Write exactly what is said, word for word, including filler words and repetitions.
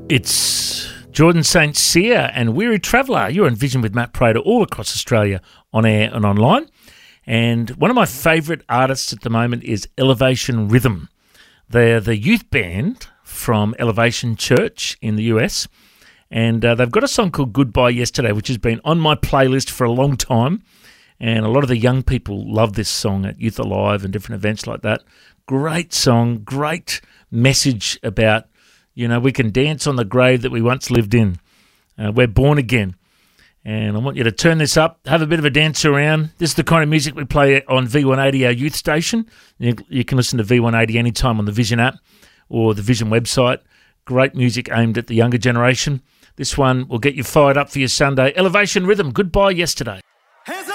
It's Jordan Saint Cyr and Weary Traveller. You're on Vision with Matt Prater all across Australia, on air and online. And one of my favourite artists at the moment is Elevation Rhythm. They're the youth band from Elevation Church in the U S, and uh, they've got a song called Goodbye Yesterday, which has been on my playlist for a long time, and a lot of the young people love this song at Youth Alive and different events like that. Great song, great message about, you know, we can dance on the grave that we once lived in. Uh, we're born again. And I want you to turn this up, have a bit of a dance around. This is the kind of music we play on V one eighty, our youth station. You, you can listen to V one eighty anytime on the Vision app or the Vision website. Great music aimed at the younger generation. This one will get you fired up for your Sunday. Elevation Rhythm, Goodbye Yesterday. Hands up.